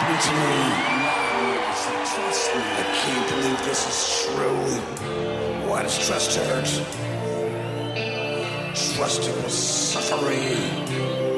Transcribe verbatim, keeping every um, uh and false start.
happening to me. I can't believe this is true. Why does trust hurt? Trust equals suffering.